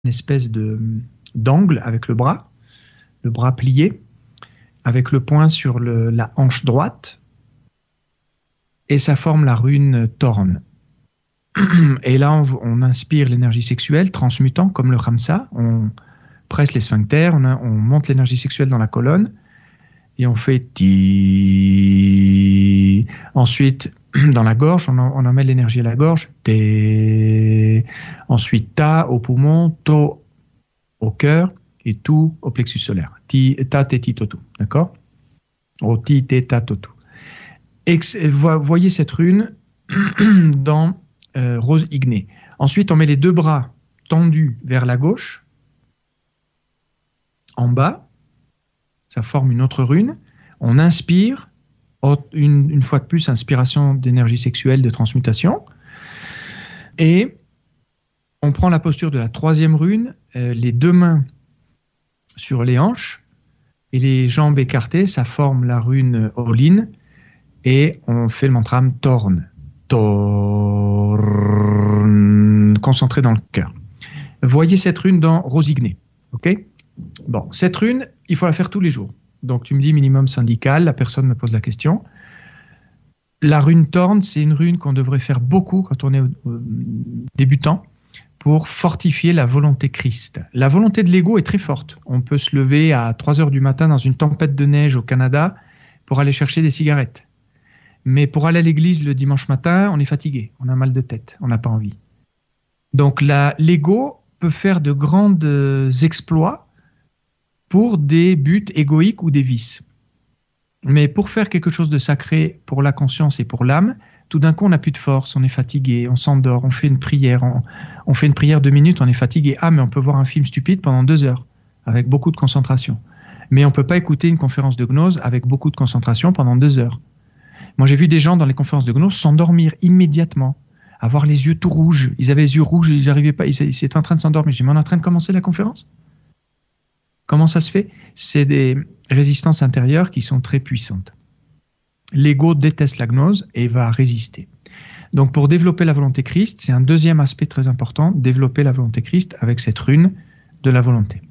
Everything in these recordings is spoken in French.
espèce d'angle avec le bras plié, avec le poing sur la hanche droite, et ça forme la rune Torn. Et là, on inspire l'énergie sexuelle, transmutant, comme le Khamsa, on presse les sphincters, on monte l'énergie sexuelle dans la colonne, et on fait ti. Ensuite, dans la gorge, on en met l'énergie à la gorge, té. Ensuite, ta au poumon, to au cœur, et tout au plexus solaire. Ti, ta, te, ti, to, tu. D'accord? O, ti, te, ta, to, tu. Voyez cette rune dans rose ignée. Ensuite, on met les deux bras tendus vers la gauche, en bas, ça forme une autre rune. On inspire, une fois de plus, inspiration d'énergie sexuelle, de transmutation. Et on prend la posture de la troisième rune, les deux mains sur les hanches et les jambes écartées, ça forme la rune Olin. Et on fait le mantra Torn. Torn. Concentré dans le cœur. Voyez cette rune dans Rosigné. Ok? Bon, cette rune, il faut la faire tous les jours. Donc tu me dis minimum syndical, la personne me pose la question. La rune Torn, c'est une rune qu'on devrait faire beaucoup quand on est débutant pour fortifier la volonté Christ. La volonté de l'ego est très forte. On peut se lever à 3h du matin dans une tempête de neige au Canada pour aller chercher des cigarettes. Mais pour aller à l'église le dimanche matin, on est fatigué, on a mal de tête, on n'a pas envie. Donc l'ego peut faire de grands exploits pour des buts égoïques ou des vices. Mais pour faire quelque chose de sacré pour la conscience et pour l'âme, tout d'un coup on n'a plus de force, on est fatigué, on s'endort, on fait une prière, on fait une prière 2 minutes, on est fatigué. Ah, mais on peut voir un film stupide pendant 2 heures, avec beaucoup de concentration. Mais on ne peut pas écouter une conférence de gnose avec beaucoup de concentration pendant 2 heures. Moi, j'ai vu des gens dans les conférences de gnose s'endormir immédiatement, avoir les yeux tout rouges. Ils avaient les yeux rouges, ils n'arrivaient pas, ils étaient en train de s'endormir. Je dis, mais on est en train de commencer la conférence? Comment ça se fait? C'est des résistances intérieures qui sont très puissantes. L'ego déteste la gnose et va résister. Donc, pour développer la volonté Christ, c'est un deuxième aspect très important, développer la volonté Christ avec cette rune de la volonté.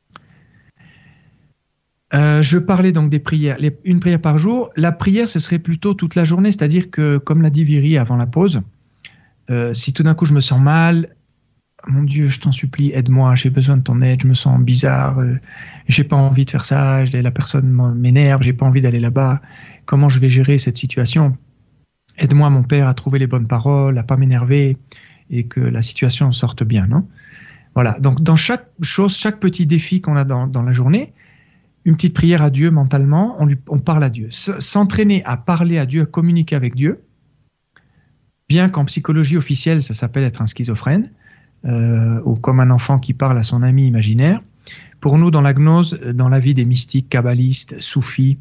Je parlais donc des prières, une prière par jour. La prière, ce serait plutôt toute la journée, c'est-à-dire que, comme l'a dit Viri avant la pause, si tout d'un coup je me sens mal, mon Dieu, je t'en supplie, aide-moi, j'ai besoin de ton aide, je me sens bizarre, j'ai pas envie de faire ça, la personne m'énerve, j'ai pas envie d'aller là-bas, comment je vais gérer cette situation? Aide-moi, mon Père, à trouver les bonnes paroles, à pas m'énerver et que la situation sorte bien, non? Voilà, donc dans chaque chose, chaque petit défi qu'on a dans la journée, une petite prière à Dieu mentalement, on parle à Dieu. S'entraîner à parler à Dieu, à communiquer avec Dieu, bien qu'en psychologie officielle, ça s'appelle être un schizophrène, ou comme un enfant qui parle à son ami imaginaire. Pour nous, dans la gnose, dans la vie des mystiques, kabbalistes, soufis,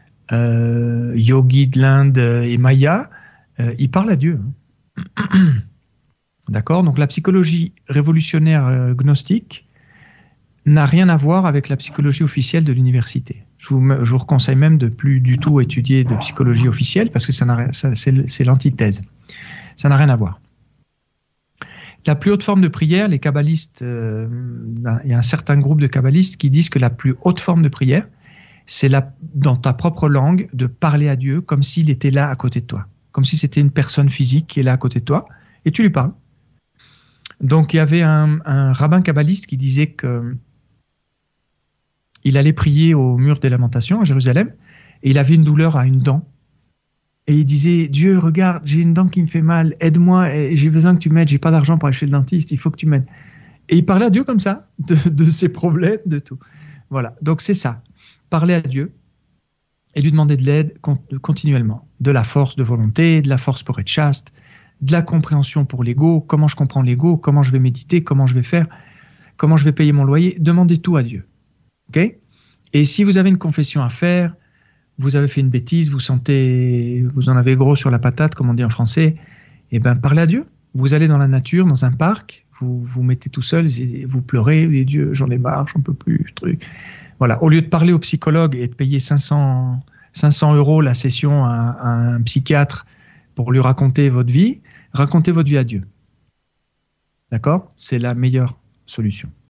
yogis de l'Inde et mayas, ils parlent à Dieu. D'accord? Donc la psychologie révolutionnaire gnostique n'a rien à voir avec la psychologie officielle de l'université. Je vous conseille même de plus du tout étudier de psychologie officielle parce que c'est l'antithèse. Ça n'a rien à voir. La plus haute forme de prière, les kabbalistes, il y a un certain groupe de kabbalistes qui disent que la plus haute forme de prière, c'est dans ta propre langue de parler à Dieu comme s'il était là à côté de toi, comme si c'était une personne physique qui est là à côté de toi, et tu lui parles. Donc il y avait un rabbin kabbaliste qui disait que il allait prier au mur des lamentations à Jérusalem et il avait une douleur à une dent. Et il disait, Dieu, regarde, j'ai une dent qui me fait mal, aide-moi, j'ai besoin que tu m'aides, j'ai pas d'argent pour aller chez le dentiste, il faut que tu m'aides. Et il parlait à Dieu comme ça, de ses problèmes, de tout. Voilà, donc c'est ça, parler à Dieu et lui demander de l'aide continuellement, de la force de volonté, de la force pour être chaste, de la compréhension pour l'ego, comment je comprends l'ego, comment je vais méditer, comment je vais faire, comment je vais payer mon loyer, demandez tout à Dieu. Okay? Et si vous avez une confession à faire, vous avez fait une bêtise, vous en avez gros sur la patate, comme on dit en français, eh bien, parlez à Dieu. Vous allez dans la nature, dans un parc, vous vous mettez tout seul, vous pleurez, vous dites, Dieu, j'en ai marre, j'en peux plus, truc. Voilà. Au lieu de parler au psychologue et de payer 500 € la session à un psychiatre pour lui raconter votre vie à Dieu. D'accord? C'est la meilleure solution.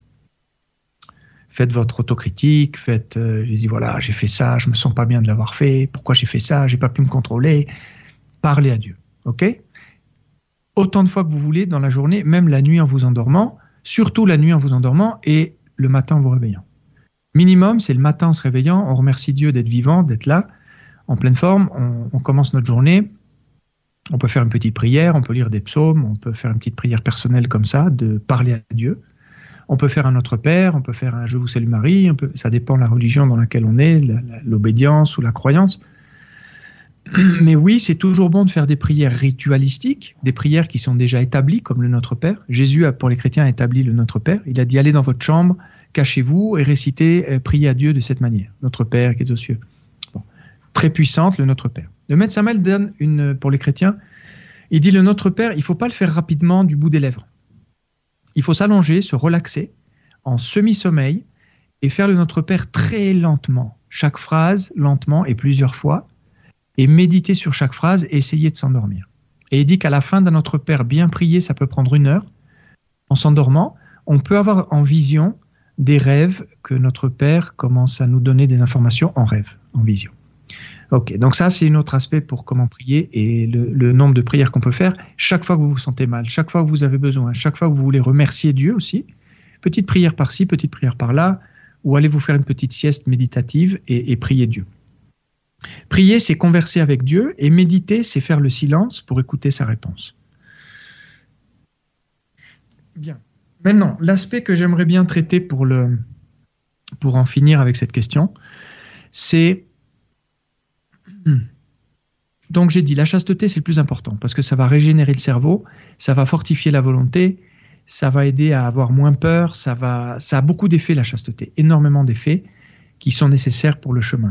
Faites votre autocritique, je dis voilà, j'ai fait ça, je me sens pas bien de l'avoir fait, pourquoi j'ai fait ça, j'ai pas pu me contrôler. Parlez à Dieu, ok? Autant de fois que vous voulez dans la journée, même la nuit en vous endormant, surtout la nuit en vous endormant et le matin en vous réveillant. Minimum, c'est le matin en se réveillant, on remercie Dieu d'être vivant, d'être là, en pleine forme, on commence notre journée, on peut faire une petite prière, on peut lire des psaumes, on peut faire une petite prière personnelle comme ça, de parler à Dieu. On peut faire un Notre Père, on peut faire un Je vous salue Marie, ça dépend de la religion dans laquelle on est, l'obédience ou la croyance. Mais oui, c'est toujours bon de faire des prières ritualistiques, des prières qui sont déjà établies, comme le Notre Père. Jésus, pour les chrétiens, a établi le Notre Père. Il a dit, allez dans votre chambre, cachez-vous et récitez, priez à Dieu de cette manière. Notre Père qui est aux cieux. Bon. Très puissante, le Notre Père. Le Maître Samuel donne pour les chrétiens, il dit, le Notre Père, il ne faut pas le faire rapidement du bout des lèvres. Il faut s'allonger, se relaxer, en semi-sommeil, et faire le Notre Père très lentement. Chaque phrase, lentement, et plusieurs fois, et méditer sur chaque phrase et essayer de s'endormir. Et il dit qu'à la fin d'un Notre Père bien prié, ça peut prendre 1 heure. En s'endormant, on peut avoir en vision des rêves que notre Père commence à nous donner des informations en rêve, en vision. Ok, donc ça c'est un autre aspect pour comment prier et le nombre de prières qu'on peut faire. Chaque fois que vous vous sentez mal, chaque fois que vous avez besoin, chaque fois que vous voulez remercier Dieu aussi, petite prière par-ci, petite prière par-là, ou allez vous faire une petite sieste méditative et prier Dieu. Prier, c'est converser avec Dieu, et méditer, c'est faire le silence pour écouter sa réponse. Bien. Maintenant, l'aspect que j'aimerais bien traiter pour en finir avec cette question, c'est... Donc j'ai dit, la chasteté, c'est le plus important, parce que ça va régénérer le cerveau, ça va fortifier la volonté, ça va aider à avoir moins peur, ça a beaucoup d'effets, la chasteté, énormément d'effets qui sont nécessaires pour le chemin.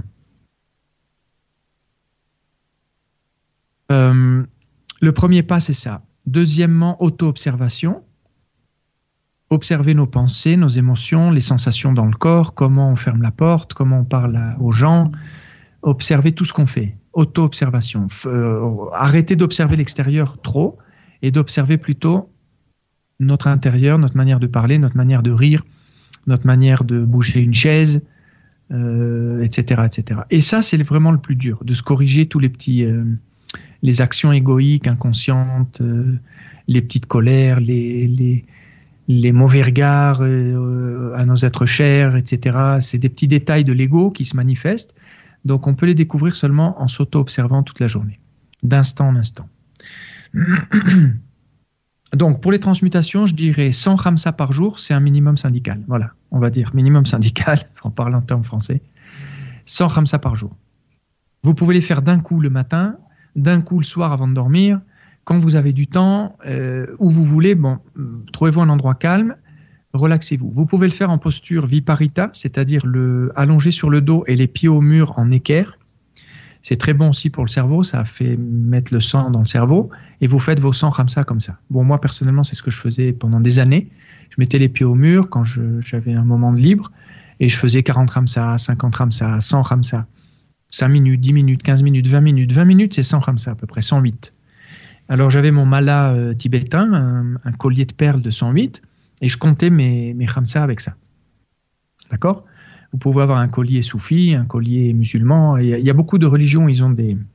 Le premier pas, c'est ça. Deuxièmement, auto-observation. Observer nos pensées, nos émotions, les sensations dans le corps, comment on ferme la porte, comment on parle aux gens. Observer tout ce qu'on fait. Auto-observation. Arrêter d'observer l'extérieur trop et d'observer plutôt notre intérieur, notre manière de parler, notre manière de rire, notre manière de bouger une chaise, etc., etc. Et ça, c'est vraiment le plus dur, de se corriger tous les petits... les actions égoïques, inconscientes, les petites colères, les mauvais regards à nos êtres chers, etc. C'est des petits détails de l'ego qui se manifestent. Donc, on peut les découvrir seulement en s'auto-observant toute la journée, d'instant en instant. Donc, pour les transmutations, je dirais 100 khamsa par jour, c'est un minimum syndical. Voilà, on va dire minimum syndical, en parlant en français. 100 khamsa par jour. Vous pouvez les faire d'un coup le matin, d'un coup le soir avant de dormir, quand vous avez du temps, où vous voulez, trouvez-vous un endroit calme, relaxez-vous. Vous pouvez le faire en posture viparita, c'est-à-dire allongé sur le dos et les pieds au mur en équerre. C'est très bon aussi pour le cerveau, ça fait mettre le sang dans le cerveau, et vous faites vos 100 khamsa comme ça. Bon, moi personnellement, c'est ce que je faisais pendant des années. Je mettais les pieds au mur quand j'avais un moment de libre, et je faisais 40 khamsa, 50 khamsa, 100 khamsa. 5 minutes, 10 minutes, 15 minutes, 20 minutes. 20 minutes, c'est 100 khamsa à peu près, 108. Alors j'avais mon mala tibétain, un collier de perles de 108, et je comptais mes khamsa avec ça. D'accord ? Vous pouvez avoir un collier soufi, un collier musulman. Il y a beaucoup de religions, ils ont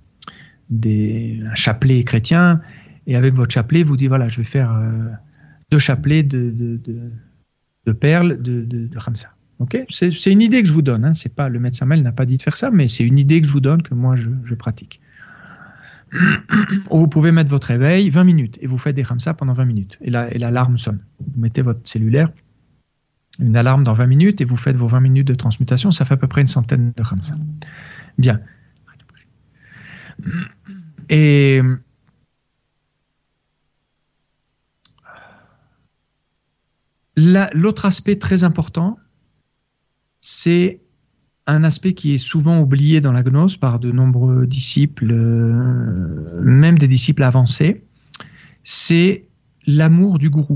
un chapelet chrétien, et avec votre chapelet, vous dites, voilà, je vais faire 2 chapelets de perles de khamsa. Okay, c'est une idée que je vous donne. Hein. C'est pas, le Maître Samuel n'a pas dit de faire ça, mais c'est une idée que je vous donne, que moi je pratique. Ou vous pouvez mettre votre réveil 20 minutes et vous faites des khamsa pendant 20 minutes. Et l'alarme sonne. Vous mettez votre cellulaire, une alarme dans 20 minutes et vous faites vos 20 minutes de transmutation. Ça fait à peu près une centaine de khamsa. Bien. Et l'autre aspect très important, c'est un aspect qui est souvent oublié dans la gnose par de nombreux disciples, même des disciples avancés, c'est l'amour du gourou.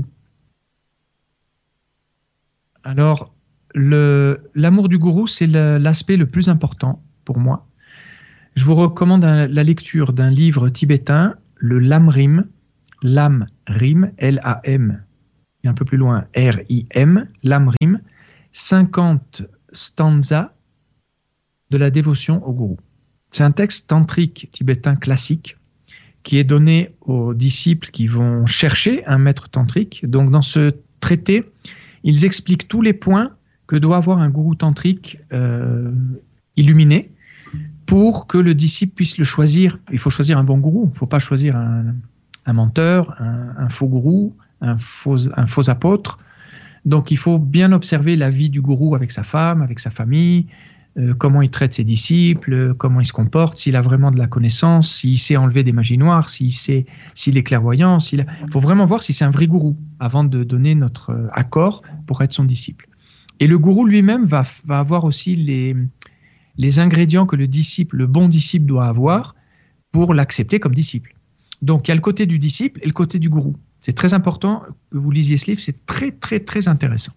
Alors, l'amour du gourou, c'est l'aspect le plus important pour moi. Je vous recommande la lecture d'un livre tibétain, le Lamrim, Lam-Rim, L-A-M, et un peu plus loin, R-I-M, Lamrim. 50 stanzas de la dévotion au gourou. C'est un texte tantrique tibétain classique qui est donné aux disciples qui vont chercher un maître tantrique. Donc dans ce traité, ils expliquent tous les points que doit avoir un gourou tantrique illuminé pour que le disciple puisse le choisir. Il faut choisir un bon gourou, il ne faut pas choisir un menteur, un faux gourou, un faux apôtre. Donc il faut bien observer la vie du gourou avec sa femme, avec sa famille, comment il traite ses disciples, comment il se comporte, s'il a vraiment de la connaissance, s'il sait enlever des magies noires, s'il est clairvoyant. Il faut vraiment voir si c'est un vrai gourou avant de donner notre accord pour être son disciple. Et le gourou lui-même va avoir aussi les ingrédients que le bon disciple doit avoir pour l'accepter comme disciple. Donc il y a le côté du disciple et le côté du gourou. C'est très important que vous lisiez ce livre, c'est très très très intéressant.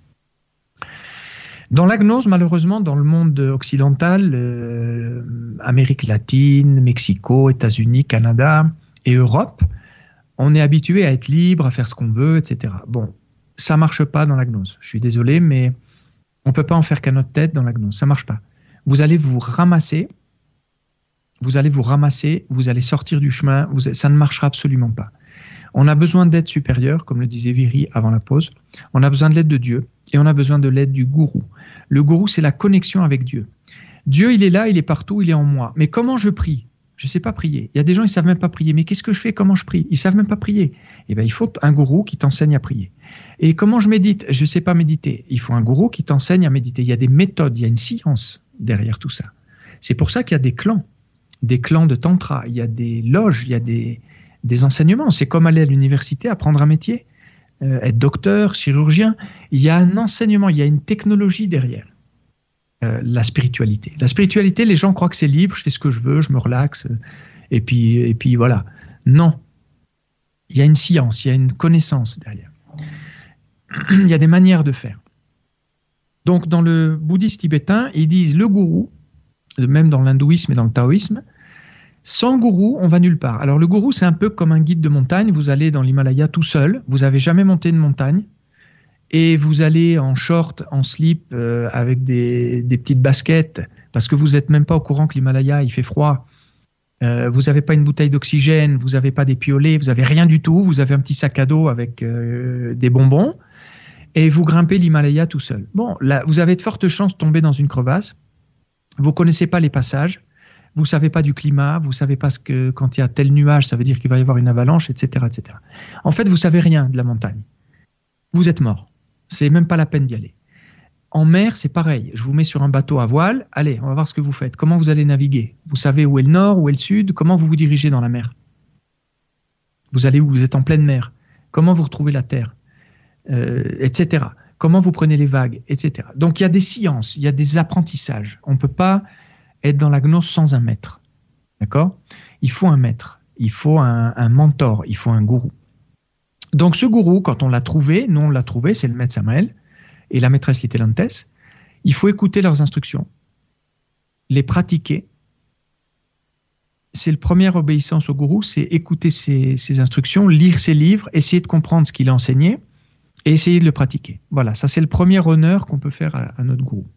Dans la gnose, malheureusement, dans le monde occidental, Amérique latine, Mexico, États-Unis, Canada et Europe, on est habitué à être libre, à faire ce qu'on veut, etc. Bon, ça marche pas dans la gnose. Je suis désolé, mais on peut pas en faire qu'à notre tête dans la gnose. Ça marche pas. Vous allez vous ramasser, vous allez sortir du chemin, ça ne marchera absolument pas. On a besoin d'aide supérieure, comme le disait Viry avant la pause. On a besoin de l'aide de Dieu et on a besoin de l'aide du gourou. Le gourou, c'est la connexion avec Dieu. Dieu, il est là, il est partout, il est en moi. Mais comment je prie ? Je ne sais pas prier. Il y a des gens, ils ne savent même pas prier. Mais qu'est-ce que je fais ? Comment je prie ? Ils ne savent même pas prier. Eh bien, il faut un gourou qui t'enseigne à prier. Et comment je médite ? Je ne sais pas méditer. Il faut un gourou qui t'enseigne à méditer. Il y a des méthodes, il y a une science derrière tout ça. C'est pour ça qu'il y a des clans de tantra. Il y a des loges, il y a des enseignements. C'est comme aller à l'université, apprendre un métier, être docteur, chirurgien. Il y a un enseignement, il y a une technologie derrière la spiritualité. La spiritualité, les gens croient que c'est libre, je fais ce que je veux, je me relaxe, et puis voilà. Non. Il y a une science, il y a une connaissance derrière. Il y a des manières de faire. Donc, dans le bouddhisme tibétain, ils disent le gourou, même dans l'hindouisme et dans le taoïsme, sans gourou, on va nulle part. Alors le gourou, c'est un peu comme un guide de montagne. Vous allez dans l'Himalaya tout seul, vous n'avez jamais monté une montagne, et vous allez en short, en slip, avec des petites baskets, parce que vous n'êtes même pas au courant que l'Himalaya, il fait froid. Vous n'avez pas une bouteille d'oxygène, vous n'avez pas des piolets, vous n'avez rien du tout. Vous avez un petit sac à dos avec des bonbons, et vous grimpez l'Himalaya tout seul. Bon, là, vous avez de fortes chances de tomber dans une crevasse. Vous ne connaissez pas les passages. Vous ne savez pas du climat, vous ne savez pas quand il y a tel nuage, ça veut dire qu'il va y avoir une avalanche, etc., etc. En fait, vous ne savez rien de la montagne. Vous êtes mort. C'est même pas la peine d'y aller. En mer, c'est pareil. Je vous mets sur un bateau à voile. Allez, on va voir ce que vous faites. Comment vous allez naviguer ? Vous savez où est le nord, où est le sud ? Comment vous vous dirigez dans la mer ? Vous allez où ? Vous êtes en pleine mer. Comment vous retrouvez la terre ? Etc. Comment vous prenez les vagues ? Etc. Donc, il y a des sciences, il y a des apprentissages. On ne peut pas être dans la gnose sans un maître. D'accord ? Il faut un maître, il faut un mentor, il faut un gourou. Donc ce gourou, quand on l'a trouvé, nous on l'a trouvé, c'est le maître Samael et la maîtresse Litelantes, il faut écouter leurs instructions, les pratiquer. C'est la première obéissance au gourou, c'est écouter ses instructions, lire ses livres, essayer de comprendre ce qu'il a enseigné et essayer de le pratiquer. Voilà, ça c'est le premier honneur qu'on peut faire à notre gourou.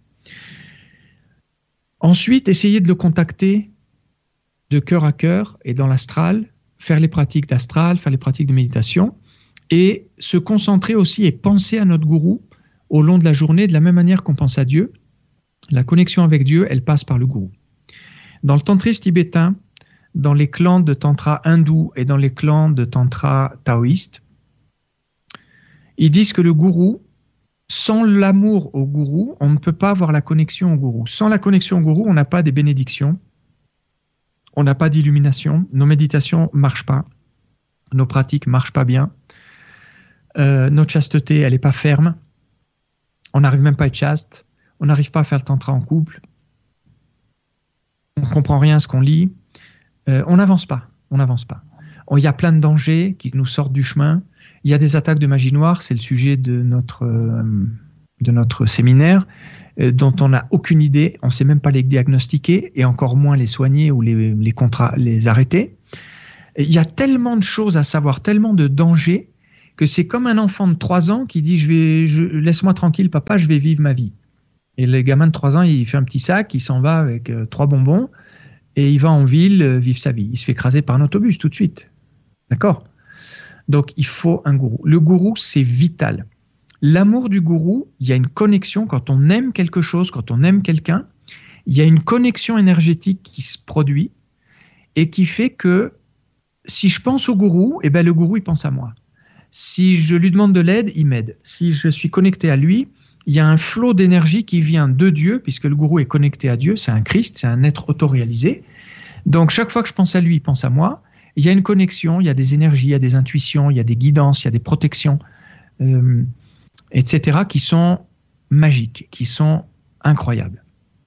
Ensuite, essayez de le contacter de cœur à cœur et dans l'astral, faire les pratiques d'astral, faire les pratiques de méditation et se concentrer aussi et penser à notre gourou au long de la journée de la même manière qu'on pense à Dieu. La connexion avec Dieu, elle passe par le gourou. Dans le tantrisme tibétain, dans les clans de tantra hindou et dans les clans de tantra taoïste, ils disent que le gourou, sans l'amour au gourou, on ne peut pas avoir la connexion au gourou. Sans la connexion au gourou, on n'a pas des bénédictions, on n'a pas d'illumination, nos méditations ne marchent pas, nos pratiques ne marchent pas bien, notre chasteté, elle n'est pas ferme, on n'arrive même pas à être chaste, on n'arrive pas à faire le tantra en couple, on ne comprend rien à ce qu'on lit, on n'avance pas. Il y a plein de dangers qui nous sortent du chemin. Il y a des attaques de magie noire, c'est le sujet de notre séminaire, dont on n'a aucune idée, on ne sait même pas les diagnostiquer, et encore moins les soigner ou les arrêter. Et il y a tellement de choses à savoir, tellement de dangers, que c'est comme un enfant de 3 ans qui dit laisse-moi tranquille papa, je vais vivre ma vie. Et le gamin de 3 ans, il fait un petit sac, il s'en va avec 3 bonbons et il va en ville vivre sa vie. Il se fait écraser par un autobus tout de suite. D'accord ? Donc, il faut un gourou. Le gourou, c'est vital. L'amour du gourou, il y a une connexion. Quand on aime quelque chose, quand on aime quelqu'un, il y a une connexion énergétique qui se produit et qui fait que si je pense au gourou, eh ben le gourou, il pense à moi. Si je lui demande de l'aide, il m'aide. Si je suis connecté à lui, il y a un flot d'énergie qui vient de Dieu, puisque le gourou est connecté à Dieu, c'est un Christ, c'est un être autoréalisé. Donc, chaque fois que je pense à lui, il pense à moi. Il y a une connexion, il y a des énergies, il y a des intuitions, il y a des guidances, il y a des protections, etc., qui sont magiques, qui sont incroyables.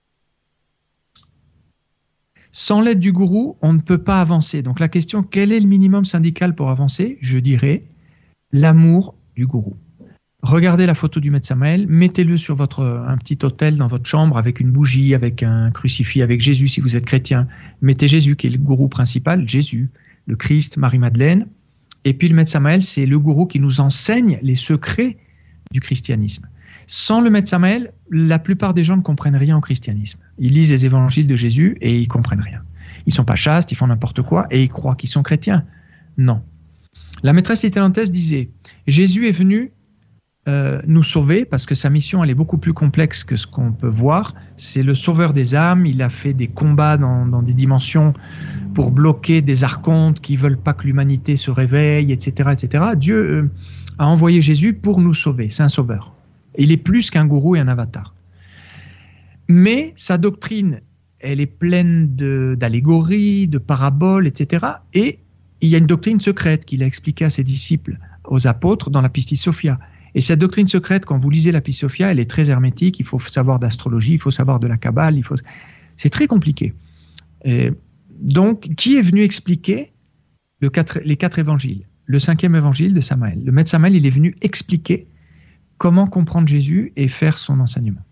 Sans l'aide du gourou, on ne peut pas avancer. Donc la question, quel est le minimum syndical pour avancer ? Je dirais l'amour du gourou. Regardez la photo du maître Samael, mettez-le sur un petit autel dans votre chambre avec une bougie, avec un crucifix, avec Jésus si vous êtes chrétien. Mettez Jésus qui est le gourou principal, Jésus, le Christ, Marie-Madeleine. Et puis le maître Samael, c'est le gourou qui nous enseigne les secrets du christianisme. Sans le maître Samael, la plupart des gens ne comprennent rien au christianisme. Ils lisent les évangiles de Jésus et ils ne comprennent rien. Ils ne sont pas chastes, ils font n'importe quoi et ils croient qu'ils sont chrétiens. Non. La maîtresse Littélanthès disait, Jésus est venu nous sauver parce que sa mission elle est beaucoup plus complexe que ce qu'on peut voir. C'est le sauveur des âmes, il a fait des combats dans des dimensions pour bloquer des archontes qui ne veulent pas que l'humanité se réveille, etc. etc. Dieu a envoyé Jésus pour nous sauver, c'est un sauveur. Il est plus qu'un gourou et un avatar. Mais sa doctrine, elle est pleine d'allégories, de paraboles, etc. Et il y a une doctrine secrète qu'il a expliquée à ses disciples, aux apôtres, dans la Pistis Sophia. Et cette doctrine secrète, quand vous lisez la Pistis Sophia, elle est très hermétique, il faut savoir d'astrologie, il faut savoir de la Kabbale, c'est très compliqué. Donc, qui est venu expliquer les 4 évangiles ? Le 5e évangile de Samaël. Le maître Samaël, il est venu expliquer comment comprendre Jésus et faire son enseignement.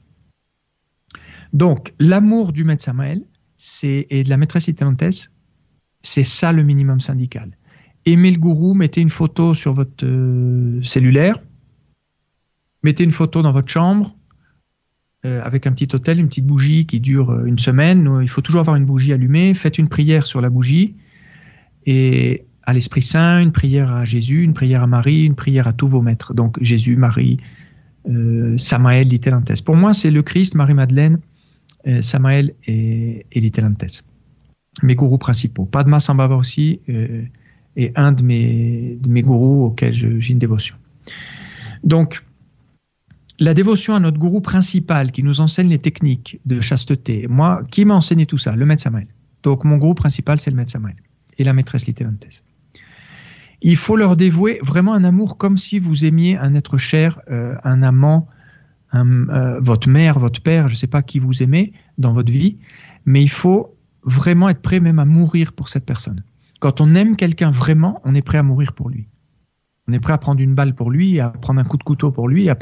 Donc, l'amour du maître Samaël et de la maîtresse Littélanthès, c'est ça le minimum syndical. Aimez le gourou, mettez une photo sur votre cellulaire, mettez une photo dans votre chambre avec un petit autel, une petite bougie qui dure une semaine. Il faut toujours avoir une bougie allumée. Faites une prière sur la bougie et à l'Esprit Saint, une prière à Jésus, une prière à Marie, une prière à tous vos maîtres. Donc Jésus, Marie, Samaël, Littélanthès. Pour moi, c'est le Christ, Marie-Madeleine, Samaël et Littélanthès. Mes gourous principaux. Padma Sambhava aussi est un de mes gourous auxquels j'ai une dévotion. Donc, la dévotion à notre gourou principal qui nous enseigne les techniques de chasteté. Moi, qui m'a enseigné tout ça ? Le maître Samaël. Donc, mon gourou principal, c'est le maître Samaël et la maîtresse Littélanthès. Il faut leur dévouer vraiment un amour comme si vous aimiez un être cher, un amant, votre mère, votre père, je ne sais pas qui vous aimez dans votre vie, mais il faut vraiment être prêt même à mourir pour cette personne. Quand on aime quelqu'un vraiment, on est prêt à mourir pour lui. On est prêt à prendre une balle pour lui, à prendre un coup de couteau pour lui,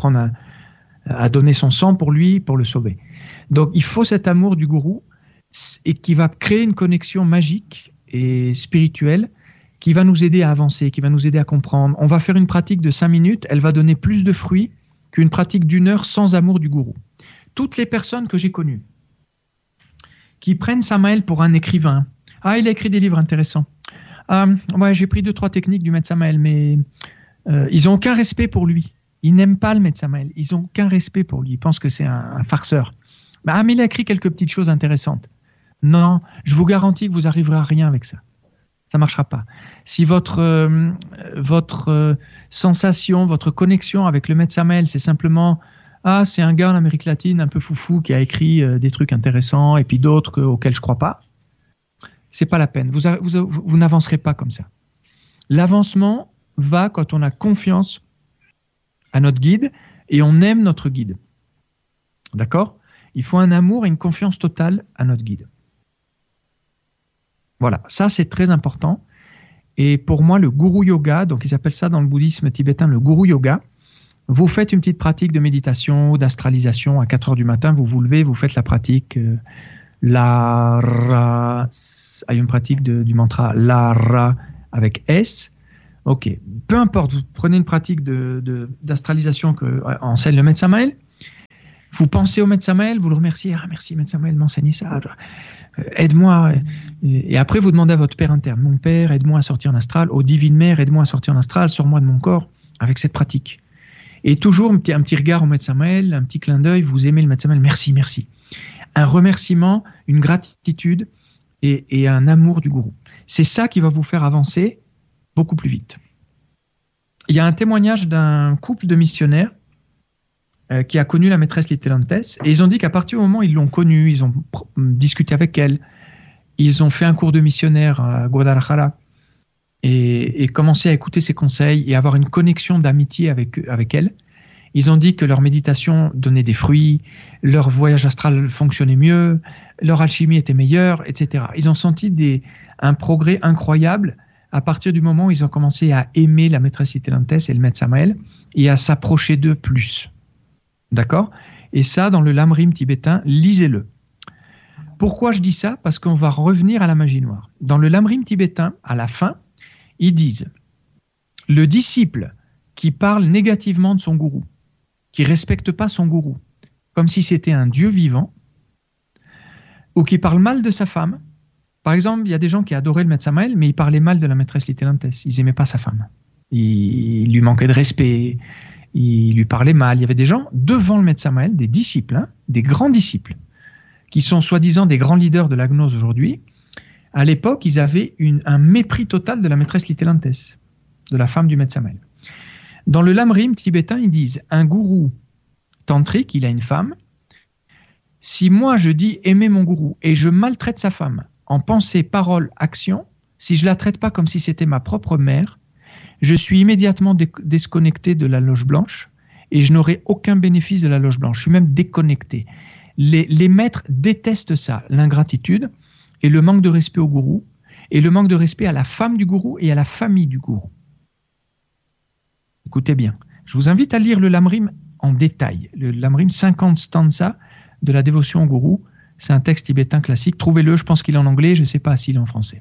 à donner son sang pour lui, pour le sauver. Donc il faut cet amour du gourou et qui va créer une connexion magique et spirituelle qui va nous aider à avancer, qui va nous aider à comprendre. On va faire une pratique de 5 minutes, elle va donner plus de fruits qu'une pratique d'1 heure sans amour du gourou. Toutes les personnes que j'ai connues qui prennent Samaël pour un écrivain, il a écrit des livres intéressants. Ouais, j'ai pris 2-3 techniques du maître Samaël, mais ils n'ont aucun respect pour lui. Ils n'aiment pas le maître Samaël, ils n'ont aucun respect pour lui, ils pensent que c'est un farceur. Mais il a écrit quelques petites choses intéressantes. Non, je vous garantis que vous n'arriverez à rien avec ça. Ça ne marchera pas. Si votre sensation, votre connexion avec le maître Samaël, c'est simplement c'est un gars en Amérique latine un peu foufou qui a écrit des trucs intéressants et puis d'autres auxquels je ne crois pas, c'est pas la peine. Vous n'avancerez pas comme ça. L'avancement va quand on a confiance à notre guide et on aime notre guide. D'accord ? Il faut un amour et une confiance totale à notre guide. Voilà, ça c'est très important. Et pour moi, le Guru Yoga, donc ils appellent ça dans le bouddhisme tibétain le Guru Yoga, vous faites une petite pratique de méditation, d'astralisation à 4 heures du matin, vous vous levez, vous faites la pratique La Ra, il y a une pratique du mantra La Ra avec S. Ok. Peu importe, vous prenez une pratique d'astralisation que enseigne le Maître Samael, vous pensez au Maître Samael, vous le remerciez, ah merci Maître Samael de m'enseigner ça, aide-moi. Et après vous demandez à votre Père interne, mon Père, aide-moi à sortir en astral, aux divines mères, aide-moi à sortir en astral, sors-moi de mon corps, avec cette pratique. Et toujours un petit regard au Maître Samael, un petit clin d'œil, vous aimez le Maître Samael, merci, merci. Un remerciement, une gratitude et un amour du gourou. C'est ça qui va vous faire avancer beaucoup plus vite. Il y a un témoignage d'un couple de missionnaires qui a connu la maîtresse Litelantes, et ils ont dit qu'à partir du moment où ils l'ont connue, ils ont discuté avec elle, ils ont fait un cours de missionnaire à Guadalajara, et commencer à écouter ses conseils et avoir une connexion d'amitié avec elle. Ils ont dit que leur méditation donnait des fruits, leur voyage astral fonctionnait mieux, leur alchimie était meilleure, etc. Ils ont senti un progrès incroyable à partir du moment où ils ont commencé à aimer la maîtresse Litelantes et le Maître Samael et à s'approcher d'eux plus. D'accord ? Et ça, dans le Lamrim tibétain, lisez-le. Pourquoi je dis ça ? Parce qu'on va revenir à la magie noire. Dans le Lamrim tibétain, à la fin, ils disent « Le disciple qui parle négativement de son gourou, qui ne respecte pas son gourou, comme si c'était un dieu vivant, ou qui parle mal de sa femme. Par exemple, il y a des gens qui adoraient le Maître Samael, mais ils parlaient mal de la maîtresse Litelantes. Ils n'aimaient pas sa femme. Il lui manquait de respect, il lui parlait mal. Il y avait des gens devant le Maître Samael, des disciples, des grands disciples, qui sont soi-disant des grands leaders de la gnose aujourd'hui. À l'époque, ils avaient un mépris total de la maîtresse Litelantes, de la femme du Maître Samael. Dans le Lamrim tibétain, ils disent un gourou tantrique, il a une femme. Si moi je dis aimer mon gourou et je maltraite sa femme en pensée, parole, action, si je la traite pas comme si c'était ma propre mère, je suis immédiatement déconnecté de la loge blanche et je n'aurai aucun bénéfice de la loge blanche. Je suis même déconnecté. Les maîtres détestent ça, l'ingratitude et le manque de respect au gourou et le manque de respect à la femme du gourou et à la famille du gourou. Écoutez bien, je vous invite à lire le Lamrim en détail. Le Lamrim 50 stanzas de la dévotion au gourou, c'est un texte tibétain classique. Trouvez-le, je pense qu'il est en anglais, je ne sais pas s'il est en français.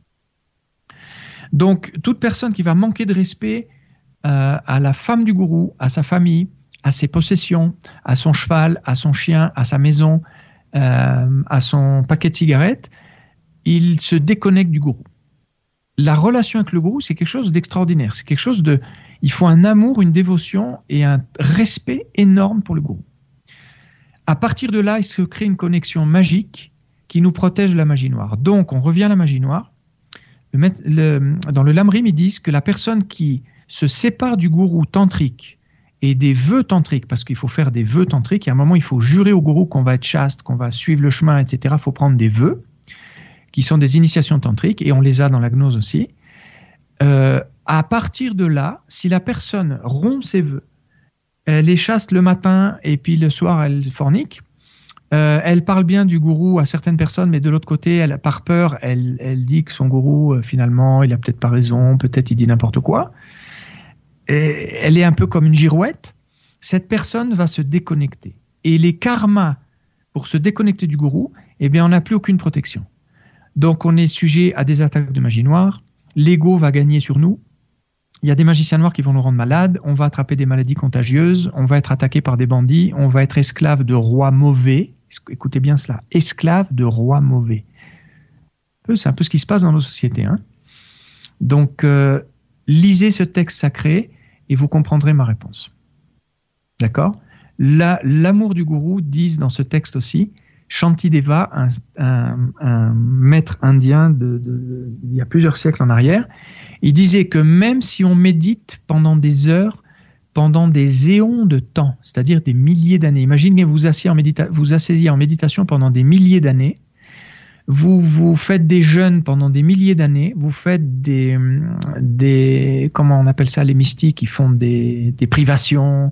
Donc, toute personne qui va manquer de respect à la femme du gourou, à sa famille, à ses possessions, à son cheval, à son chien, à sa maison, à son paquet de cigarettes, il se déconnecte du gourou. La relation avec le gourou, c'est quelque chose d'extraordinaire. C'est quelque chose de... Il faut un amour, une dévotion et un respect énorme pour le gourou. À partir de là, il se crée une connexion magique qui nous protège de la magie noire. Donc, on revient à la magie noire. Dans le Lamrim, ils disent que la personne qui se sépare du gourou tantrique et des vœux tantriques, parce qu'il faut faire des vœux tantriques, et à un moment, il faut jurer au gourou qu'on va être chaste, qu'on va suivre le chemin, etc. Il faut prendre des vœux qui sont des initiations tantriques, et on les a dans la gnose aussi. À partir de là, si la personne rompt ses vœux, elle est chaste le matin et puis le soir elle fornique, elle parle bien du gourou à certaines personnes, mais de l'autre côté, par peur, elle dit que son gourou, finalement, il a peut-être pas raison, peut-être il dit n'importe quoi. Et elle est un peu comme une girouette. Cette personne va se déconnecter. Et les karmas, pour se déconnecter du gourou, eh bien, on n'a plus aucune protection. Donc, on est sujet à des attaques de magie noire. L'ego va gagner sur nous. Il y a des magiciens noirs qui vont nous rendre malades. On va attraper des maladies contagieuses. On va être attaqué par des bandits. On va être esclave de rois mauvais. Écoutez bien cela. Esclave de rois mauvais. C'est un peu ce qui se passe dans nos sociétés. Donc, lisez ce texte sacré et vous comprendrez ma réponse. D'accord ? L'amour du gourou, disent dans ce texte aussi, Shantideva, un maître indien il y a plusieurs siècles en arrière, il disait que même si on médite pendant des heures, pendant des éons de temps, c'est-à-dire des milliers d'années, imaginez vous asseyez en méditation pendant des milliers d'années, vous faites des jeûnes pendant des milliers d'années, vous faites des comment on appelle ça, les mystiques, qui font des privations,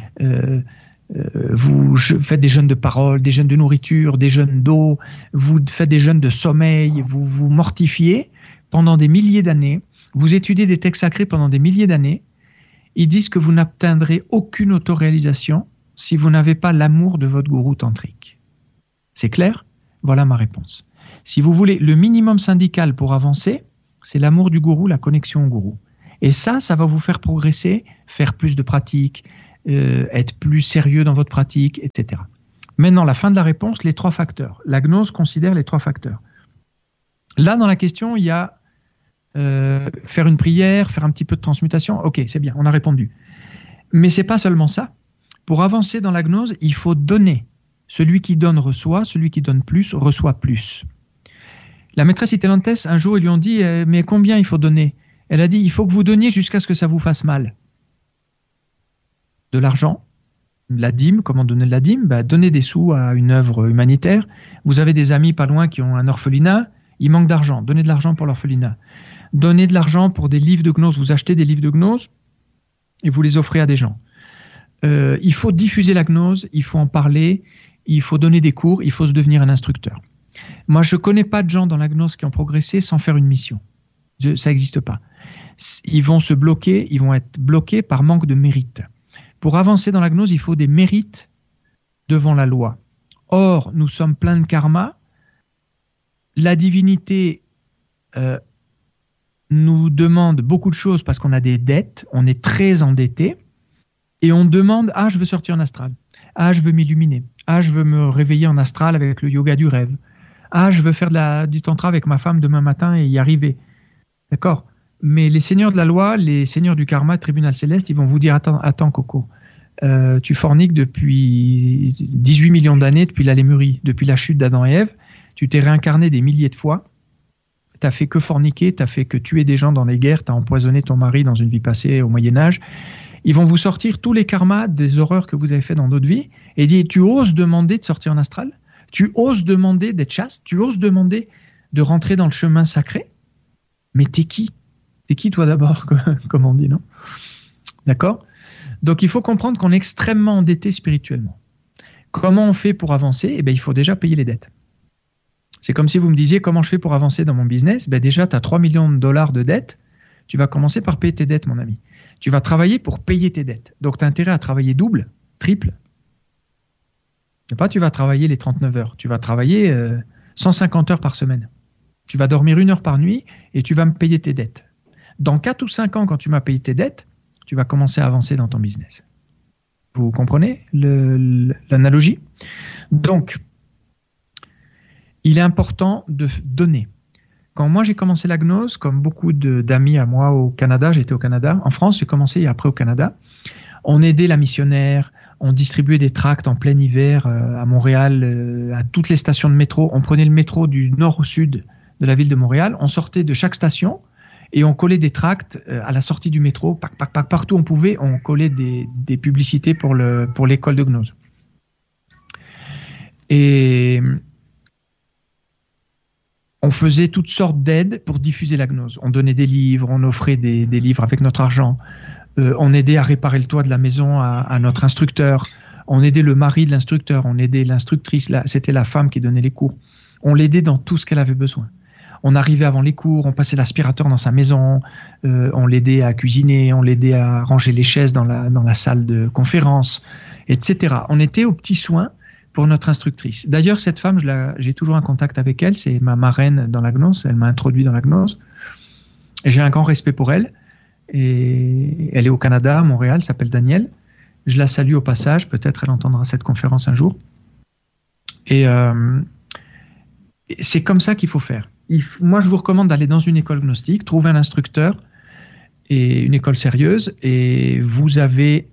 vous faites des jeûnes de parole, des jeûnes de nourriture, des jeûnes d'eau, vous faites des jeûnes de sommeil, vous vous mortifiez pendant des milliers d'années, vous étudiez des textes sacrés pendant des milliers d'années. Ils disent que vous n'atteindrez aucune autoréalisation si vous n'avez pas l'amour de votre gourou tantrique. C'est clair ? Voilà ma réponse. Si vous voulez, le minimum syndical pour avancer, c'est l'amour du gourou, la connexion au gourou. Et ça va vous faire progresser, faire plus de pratiques, être plus sérieux dans votre pratique, etc. Maintenant, la fin de la réponse, les 3 facteurs. La gnose considère les 3 facteurs. Là, dans la question, il y a faire une prière, faire un petit peu de transmutation. Ok, c'est bien, on a répondu. Mais c'est pas seulement ça. Pour avancer dans la gnose, il faut donner. Celui qui donne reçoit, celui qui donne plus reçoit plus. La maîtresse Itelantes, un jour, ils lui ont dit « Mais combien il faut donner ?» Elle a dit « Il faut que vous donniez jusqu'à ce que ça vous fasse mal. » De l'argent, la dîme, comment donner de la dîme ? Donnez des sous à une œuvre humanitaire. Vous avez des amis pas loin qui ont un orphelinat, il manque d'argent. Donnez de l'argent pour l'orphelinat. Donnez de l'argent pour des livres de gnose. Vous achetez des livres de gnose et vous les offrez à des gens. Il faut diffuser la gnose, il faut en parler, il faut donner des cours, il faut se devenir un instructeur. Moi, je ne connais pas de gens dans la gnose qui ont progressé sans faire une mission. Ça n'existe pas. Ils vont se bloquer, ils vont être bloqués par manque de mérite. Pour avancer dans la gnose, il faut des mérites devant la loi. Or, nous sommes pleins de karma. La divinité nous demande beaucoup de choses parce qu'on a des dettes, on est très endetté, et on demande « Ah, je veux sortir en astral. Ah, je veux m'illuminer. Ah, je veux me réveiller en astral avec le yoga du rêve. Ah, je veux faire du tantra avec ma femme demain matin et y arriver. » D'accord ? Mais les seigneurs de la loi, les seigneurs du karma, tribunal céleste, ils vont vous dire « Attends, Coco, tu forniques depuis 18 millions d'années, depuis la Lémurie, depuis la chute d'Adam et Ève. Tu t'es réincarné des milliers de fois. Tu n'as fait que forniquer, tu n'as fait que tuer des gens dans les guerres, tu as empoisonné ton mari dans une vie passée au Moyen-Âge. » Ils vont vous sortir tous les karmas des horreurs que vous avez fait dans d'autres vies et dire « Tu oses demander de sortir en astral ? Tu oses demander d'être chaste ? Tu oses demander de rentrer dans le chemin sacré ? Mais t'es qui ? T'es qui toi d'abord, comme on dit, non ? D'accord ? Donc il faut comprendre qu'on est extrêmement endetté spirituellement. Comment on fait pour avancer ? Eh bien, il faut déjà payer les dettes. C'est comme si vous me disiez comment je fais pour avancer dans mon business. Ben déjà, tu as 3 millions de dollars de dettes. Tu vas commencer par payer tes dettes, mon ami. Tu vas travailler pour payer tes dettes. Donc, tu as intérêt à travailler double, triple. Pas tu vas travailler les 39 heures. Tu vas travailler 150 heures par semaine. Tu vas dormir 1 heure par nuit et tu vas me payer tes dettes. Dans 4 ou 5 ans, quand tu m'as payé tes dettes, tu vas commencer à avancer dans ton business. Vous comprenez l'analogie ? Donc, il est important de donner. Quand moi j'ai commencé la gnose, comme beaucoup d'amis à moi au Canada, j'étais au Canada, en France j'ai commencé et après au Canada, on aidait la missionnaire, on distribuait des tracts en plein hiver à Montréal, à toutes les stations de métro, on prenait le métro du nord au sud de la ville de Montréal, on sortait de chaque station et on collait des tracts à la sortie du métro, partout où on pouvait, on collait des publicités pour l'école de gnose. Et on faisait toutes sortes d'aides pour diffuser la gnose. On donnait des livres, on offrait des livres avec notre argent. On aidait à réparer le toit de la maison à notre instructeur. On aidait le mari de l'instructeur. On aidait l'instructrice. C'était la femme qui donnait les cours. On l'aidait dans tout ce qu'elle avait besoin. On arrivait avant les cours, on passait l'aspirateur dans sa maison, on l'aidait à cuisiner, on l'aidait à ranger les chaises dans la salle de conférence, etc. On était aux petits soins pour notre instructrice. D'ailleurs, cette femme, j'ai toujours un contact avec elle, c'est ma marraine dans la gnose, elle m'a introduit dans la gnose. Et j'ai un grand respect pour elle. Et elle est au Canada, à Montréal, elle s'appelle Danielle. Je la salue au passage, peut-être elle entendra cette conférence un jour. Et c'est comme ça qu'il faut faire. Moi, je vous recommande d'aller dans une école gnostique, trouver un instructeur et une école sérieuse, et vous avez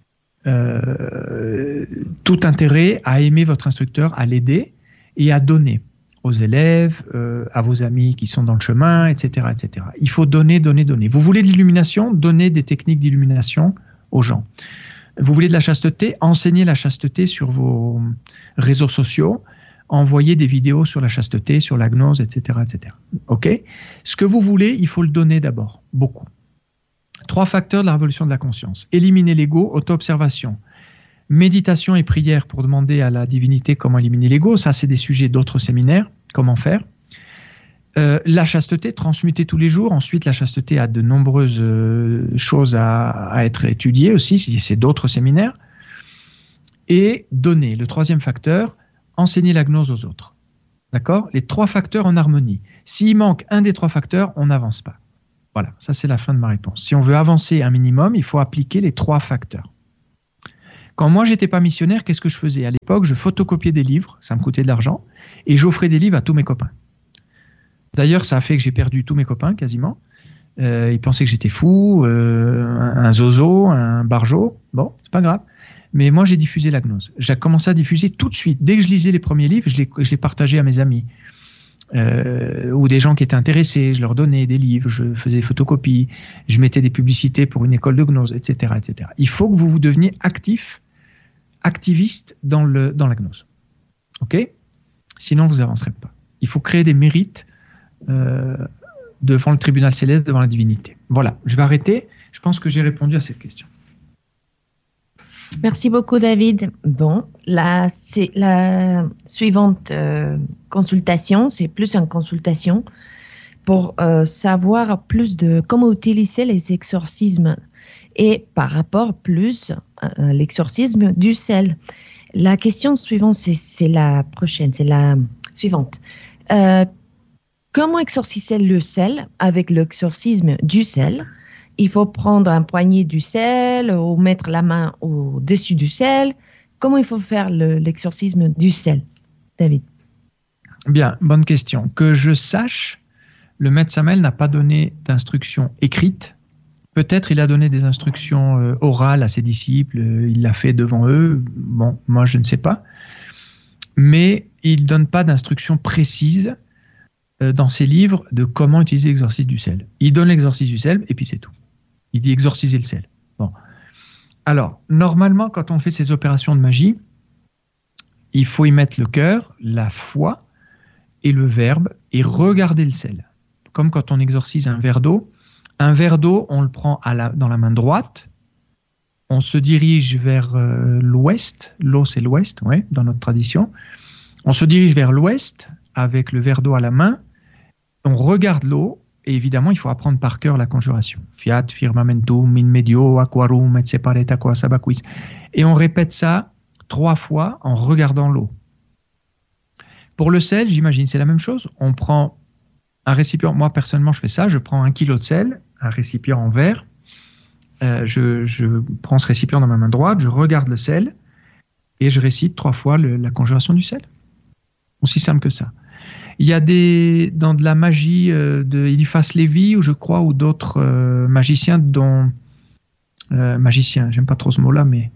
tout intérêt à aimer votre instructeur, à l'aider et à donner aux élèves, à vos amis qui sont dans le chemin, etc., etc. Il faut donner, donner, donner. Vous voulez de l'illumination, donnez des techniques d'illumination aux gens. Vous voulez de la chasteté, enseignez la chasteté sur vos réseaux sociaux, envoyez des vidéos sur la chasteté, sur la gnose, etc., etc. Ok ? Ce que vous voulez, il faut le donner d'abord, beaucoup. 3 facteurs de la révolution de la conscience. Éliminer l'ego, auto-observation. Méditation et prière pour demander à la divinité comment éliminer l'ego. Ça, c'est des sujets d'autres séminaires. Comment faire ? La chasteté, transmuter tous les jours. Ensuite, la chasteté a de nombreuses choses à être étudiées aussi. C'est d'autres séminaires. Et donner. Le 3e facteur, enseigner la gnose aux autres. D'accord ? Les 3 facteurs en harmonie. S'il manque un des 3 facteurs, on n'avance pas. Voilà, ça c'est la fin de ma réponse. Si on veut avancer un minimum, il faut appliquer les 3 facteurs. Quand moi j'étais pas missionnaire, qu'est-ce que je faisais? À l'époque, je photocopiais des livres, ça me coûtait de l'argent, et j'offrais des livres à tous mes copains. D'ailleurs, ça a fait que j'ai perdu tous mes copains quasiment. Ils pensaient que j'étais fou, un zozo, un barjo. Bon, c'est pas grave. Mais moi, j'ai diffusé la gnose. J'ai commencé à diffuser tout de suite. Dès que je lisais les premiers livres, je les partageais à mes amis. Ou des gens qui étaient intéressés. Je leur donnais des livres, je faisais des photocopies, je mettais des publicités pour une école de gnose, etc., etc. Il faut que vous deveniez activiste dans la gnose. OK? Sinon, vous n'avancerez pas. Il faut créer des mérites devant le tribunal céleste, devant la divinité. Voilà, je vais arrêter. Je pense que j'ai répondu à cette question. Merci beaucoup, David. Bon, la suivante consultation, c'est plus une consultation pour savoir plus de comment utiliser les exorcismes et par rapport plus à l'exorcisme du sel. La question suivante, c'est la prochaine, c'est la suivante. Comment exorciser le sel avec l'exorcisme du sel? Il faut prendre un poignet du sel ou mettre la main au-dessus du sel. Comment il faut faire l'exorcisme du sel, David? Bien, bonne question. Que je sache, le maître Samuel n'a pas donné d'instructions écrites. Peut-être il a donné des instructions orales à ses disciples, il l'a fait devant eux. Bon, moi je ne sais pas. Mais il ne donne pas d'instructions précises dans ses livres de comment utiliser l'exorcisme du sel. Il donne l'exorcisme du sel et puis c'est tout. Il dit exorciser le sel. Bon. Alors, normalement, quand on fait ces opérations de magie, il faut y mettre le cœur, la foi et le verbe et regarder le sel. Comme quand on exorcise un verre d'eau. Un verre d'eau, on le prend dans la main droite, on se dirige vers l'ouest. L'eau, c'est l'ouest, ouais, dans notre tradition. On se dirige vers l'ouest avec le verre d'eau à la main. On regarde l'eau et évidemment, il faut apprendre par cœur la conjuration. Fiat, firmamentum, in medio, aquarum, et separet aqua sabaquis. Et on répète ça 3 fois en regardant l'eau. Pour le sel, j'imagine, c'est la même chose. On prend un récipient. Moi, personnellement, je fais ça. Je prends 1 kilo de sel, un récipient en verre. Je prends ce récipient dans ma main droite, je regarde le sel et je récite 3 fois la conjuration du sel. Aussi simple que ça. Il y a dans de la magie de Eliphas Lévi, ou je crois, ou d'autres magiciens dont... magiciens, j'aime pas trop ce mot-là, mais...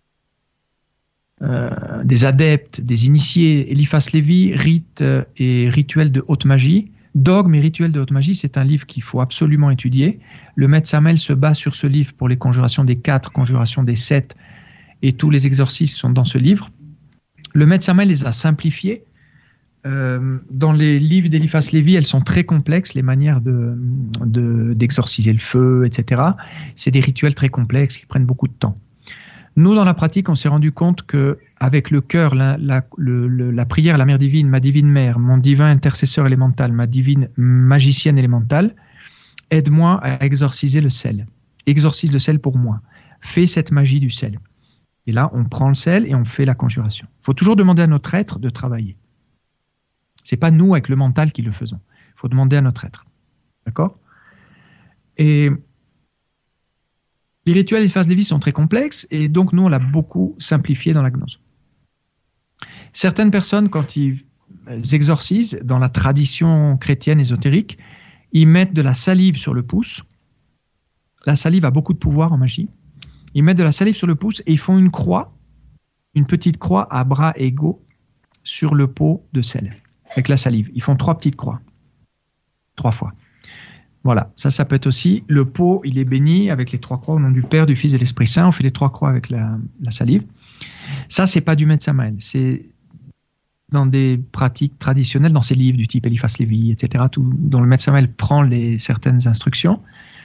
des adeptes, des initiés. Eliphas Lévi, rites et rituels de haute magie. Dogmes et rituels de haute magie, c'est un livre qu'il faut absolument étudier. Le maître Samuel se base sur ce livre pour les conjurations des 4, conjurations des 7, et tous les exorcismes sont dans ce livre. Le maître Samuel les a simplifiés. Dans les livres d'Eliphas Lévi, elles sont très complexes, les manières d'exorciser le feu, etc. C'est des rituels très complexes qui prennent beaucoup de temps. Nous, dans la pratique, on s'est rendu compte qu'avec le cœur, la prière à la Mère divine, ma divine mère, mon divin intercesseur élémental, ma divine magicienne élémentale, aide-moi à exorciser le sel. Exorcise le sel pour moi. Fais cette magie du sel. Et là, on prend le sel et on fait la conjuration. Il faut toujours demander à notre être de travailler. Ce n'est pas nous, avec le mental, qui le faisons. Il faut demander à notre être. D'accord? Et les rituels d'Eliphas Lévi sont très complexes, et donc nous, on l'a beaucoup simplifié dans la gnose. Certaines personnes, quand ils exorcisent, dans la tradition chrétienne ésotérique, ils mettent de la salive sur le pouce. La salive a beaucoup de pouvoir en magie. Ils mettent de la salive sur le pouce et ils font une croix, une petite croix à bras égaux sur le pot de sel, avec la salive. Ils font 3 petites croix, 3 fois. Voilà, ça peut être aussi, le pot, il est béni avec les 3 croix au nom du Père, du Fils et de l'Esprit Saint. On fait les 3 croix avec la salive. Ça, c'est pas du maître Samuel. C'est dans des pratiques traditionnelles, dans ces livres du type Eliphas Lévi, etc., dont le maître Samuel prend certaines instructions.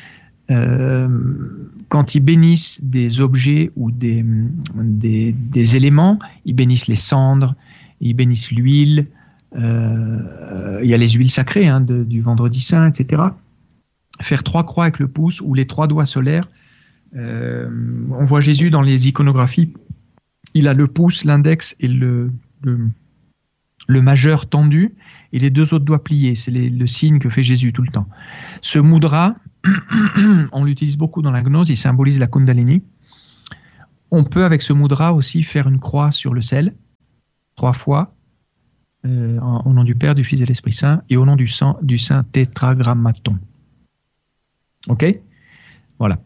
Quand ils bénissent des objets ou des éléments, ils bénissent les cendres, ils bénissent l'huile, il y a les huiles sacrées du vendredi saint, etc. Faire 3 croix avec le pouce ou les 3 doigts solaires. On voit Jésus dans les iconographies, il a le pouce, l'index et le majeur tendu et les 2 autres doigts pliés. C'est le signe que fait Jésus tout le temps. Ce mudra, on l'utilise beaucoup dans la gnose, il symbolise la Kundalini. On peut, avec ce mudra aussi, faire une croix sur le sel, 3 fois, au nom du Père, du Fils et de l'Esprit Saint, et au nom du Saint Tétragrammaton. OK? Voilà.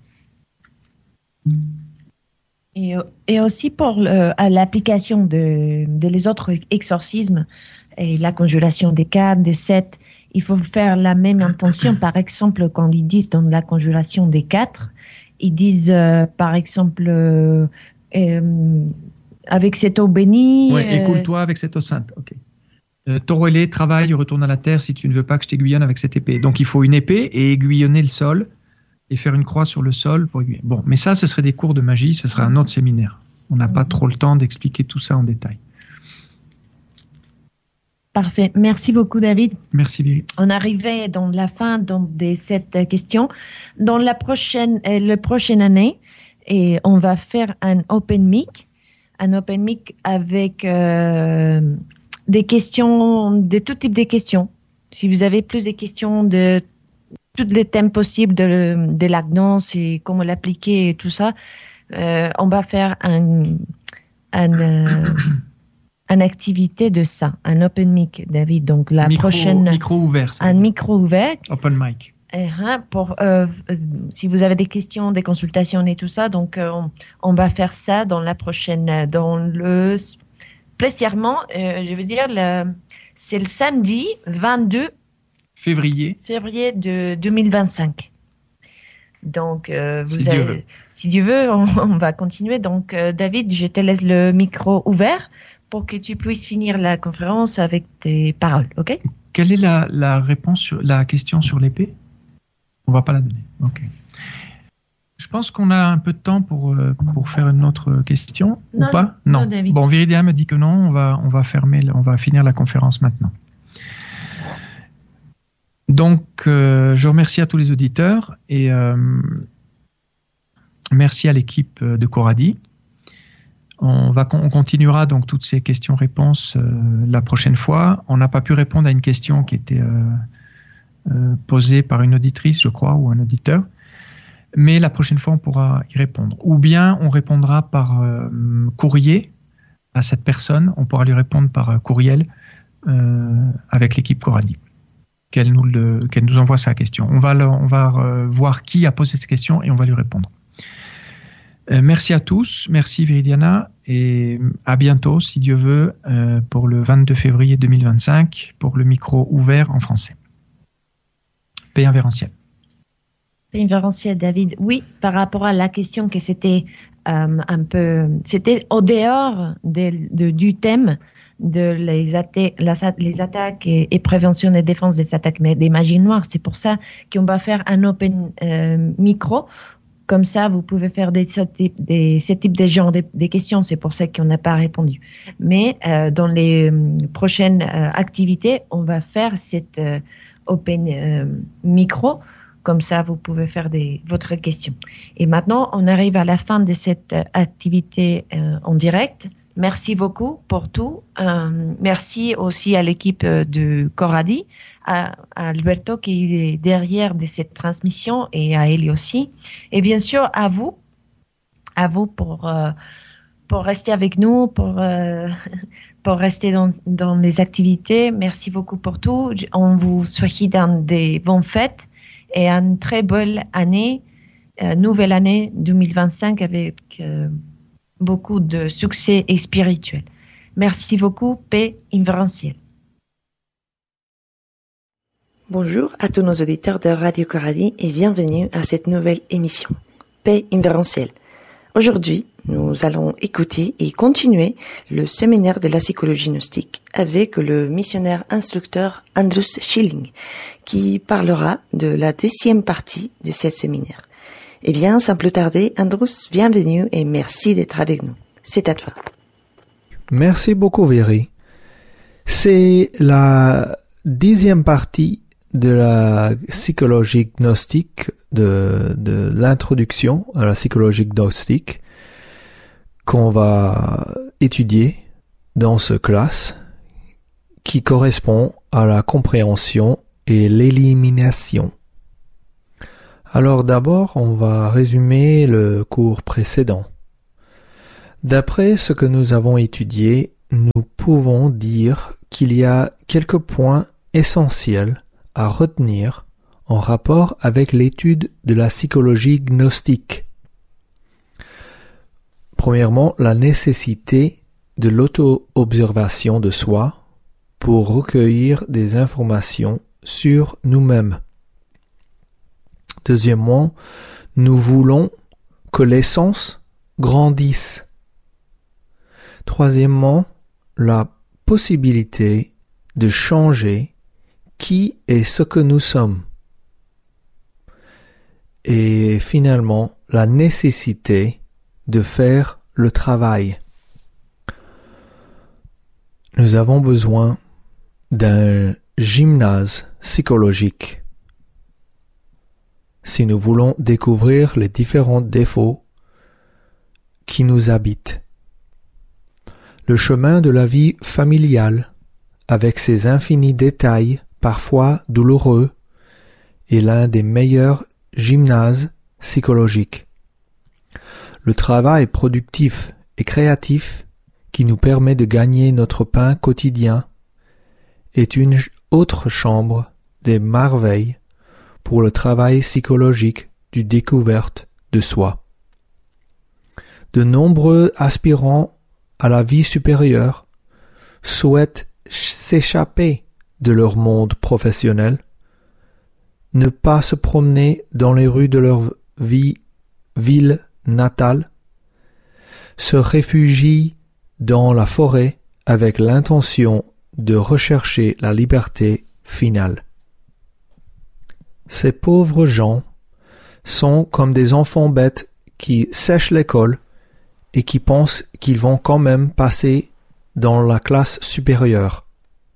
Et aussi pour l'application des autres exorcismes et la conjuration des 4, des 7, il faut faire la même intention. Par exemple, quand ils disent dans la conjuration des 4, ils disent par exemple avec cette eau bénie. Oui, écoule-toi avec cette eau sainte. OK. Taureau ailé, travaille, retourne à la terre si tu ne veux pas que je t'aiguillonne avec cette épée. Donc il faut une épée et aiguillonner le sol et faire une croix sur le sol pour aiguillonner. Bon, mais ça, ce serait des cours de magie, ce serait un autre séminaire. On n'a pas trop le temps d'expliquer tout ça en détail. Parfait. Merci beaucoup, David. Merci, Viry. On arrivait dans la fin de cette question. Dans la prochaine année, et on va faire un open mic avec des questions, de tout type de questions. Si vous avez plus de questions de tous les thèmes possibles de la gnose et comment l'appliquer et tout ça, on va faire une activité de ça, un open mic, David. Donc la prochaine micro ouvert. Un micro ouvert. Open mic. Pour si vous avez des questions, des consultations et tout ça, donc on va faire ça dans la prochaine, spécialement, je veux dire, c'est le samedi 22 février de 2025. Donc, si Dieu veut, on va continuer. Donc, David, je te laisse le micro ouvert pour que tu puisses finir la conférence avec tes paroles, ok? Quelle est la réponse sur la question sur l'épée? On va pas la donner. Ok. Je pense qu'on a un peu de temps pour faire une autre question, non, ou pas? Non. David. Bon, Viridia me dit que non. On va finir la conférence maintenant. Donc, je remercie à tous les auditeurs et merci à l'équipe de Coradi. On continuera donc toutes ces questions-réponses la prochaine fois. On n'a pas pu répondre à une question qui était posée par une auditrice, je crois, ou un auditeur. Mais la prochaine fois, on pourra y répondre. Ou bien on répondra par courrier à cette personne. On pourra lui répondre par courriel avec l'équipe Coradi. Qu'elle nous envoie sa question. On va voir qui a posé cette question et on va lui répondre. Merci à tous. Merci Viridiana. Et à bientôt, si Dieu veut, pour le 22 février 2025, pour le micro ouvert en français. Paix invérencielle. Paix invérencielle, David. Oui, par rapport à la question que c'était c'était au dehors du thème de les attaques et prévention et défense des attaques des magies noires. C'est pour ça qu'on va faire un open micro. Comme ça, vous pouvez faire ce type de genre des questions. C'est pour ça qu'on n'a pas répondu. Mais dans les prochaines activités, on va faire cette open micro. Comme ça, vous pouvez faire votre question. Et maintenant, on arrive à la fin de cette activité en direct. Merci beaucoup pour tout. Merci aussi à l'équipe de Coradi, à Alberto qui est derrière de cette transmission et à Eli aussi. Et bien sûr, à vous pour rester avec nous, pour rester dans les activités. Merci beaucoup pour tout. On vous souhaite dans des bonnes fêtes et une très belle année, nouvelle année 2025 avec beaucoup de succès et spirituel. Merci beaucoup, paix invérencielle. Bonjour à tous nos auditeurs de Radio Coradi et bienvenue à cette nouvelle émission, Paix invérencielle. Aujourd'hui, nous allons écouter et continuer le séminaire de la psychologie gnostique avec le missionnaire instructeur Andrus Schilling qui parlera de la 10e partie de ce séminaire. Eh bien, sans plus tarder, Andrus, bienvenue et merci d'être avec nous. C'est à toi. Merci beaucoup, Viri. C'est la 10e partie de la psychologie gnostique, de l'introduction à la psychologie gnostique qu'on va étudier dans ce classe qui correspond à la compréhension et l'élimination. Alors d'abord, on va résumer le cours précédent. D'après ce que nous avons étudié, nous pouvons dire qu'il y a quelques points essentiels à retenir en rapport avec l'étude de la psychologie gnostique. Premièrement, la nécessité de l'auto-observation de soi pour recueillir des informations sur nous-mêmes. Deuxièmement, nous voulons que l'essence grandisse. Troisièmement, la possibilité de changer qui et ce que nous sommes. Et finalement, la nécessité de faire le travail. Nous avons besoin d'un gymnase psychologique si nous voulons découvrir les différents défauts qui nous habitent. Le chemin de la vie familiale, avec ses infinis détails, parfois douloureux, est l'un des meilleurs gymnases psychologiques. Le travail productif et créatif qui nous permet de gagner notre pain quotidien est une autre chambre des merveilles pour le travail psychologique du découverte de soi. De nombreux aspirants à la vie supérieure souhaitent s'échapper de leur monde professionnel, ne pas se promener dans les rues de leur ville natale, se réfugient dans la forêt avec l'intention de rechercher la liberté finale. Ces pauvres gens sont comme des enfants bêtes qui sèchent l'école et qui pensent qu'ils vont quand même passer dans la classe supérieure.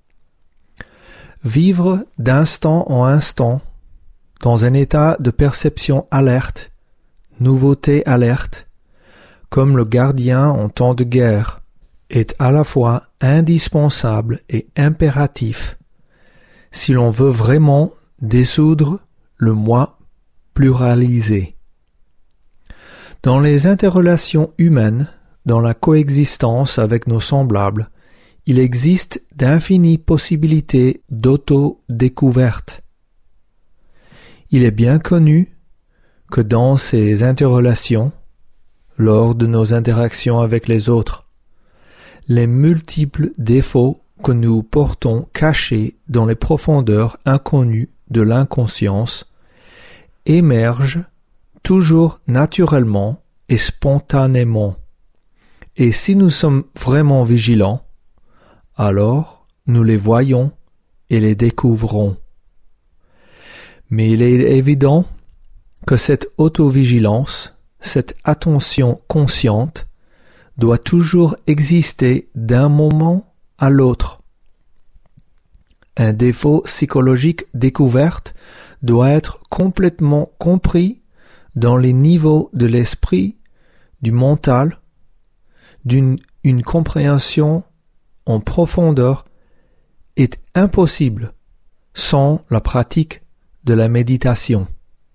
Vivre d'instant en instant dans un état de perception alerte, nouveauté alerte, comme le gardien en temps de guerre, est à la fois indispensable et impératif si l'on veut vraiment dissoudre le moi pluralisé. Dans les interrelations humaines, dans la coexistence avec nos semblables, il existe d'infinies possibilités d'auto-découverte. Il est bien connu que dans ces interrelations, lors de nos interactions avec les autres, les multiples défauts que nous portons cachés dans les profondeurs inconnues de l'inconscience émergent toujours naturellement et spontanément. Et si nous sommes vraiment vigilants, alors nous les voyons et les découvrons. Mais il est évident que cette autovigilance, cette attention consciente, doit toujours exister d'un moment à l'autre. Un défaut psychologique découverte doit être complètement compris dans les niveaux de l'esprit, du mental, une compréhension en profondeur est impossible sans la pratique de la méditation.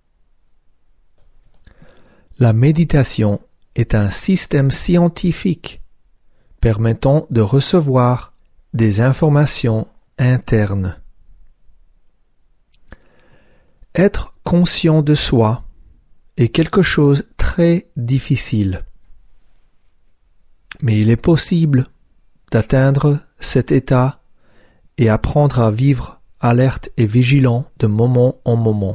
La méditation est un système scientifique permettant de recevoir des informations internes. Être conscient de soi est quelque chose de très difficile. Mais il est possible d'atteindre cet état et apprendre à vivre alerte et vigilant de moment en moment.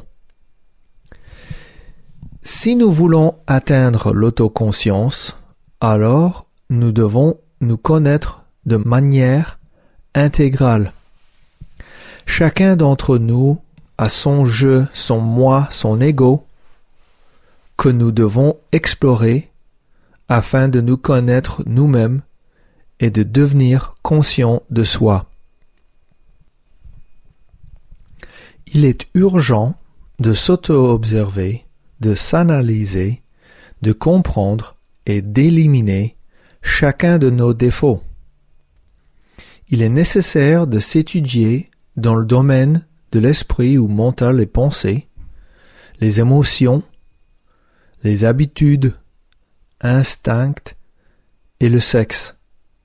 Si nous voulons atteindre l'autoconscience, alors nous devons nous connaître de manière intégrale. Chacun d'entre nous a son je, son moi, son ego, que nous devons explorer afin de nous connaître nous-mêmes et de devenir conscients de soi. Il est urgent de s'auto-observer, de s'analyser, de comprendre et d'éliminer chacun de nos défauts. Il est nécessaire de s'étudier dans le domaine de l'esprit ou mental et pensée, les émotions, les habitudes, instincts et le sexe.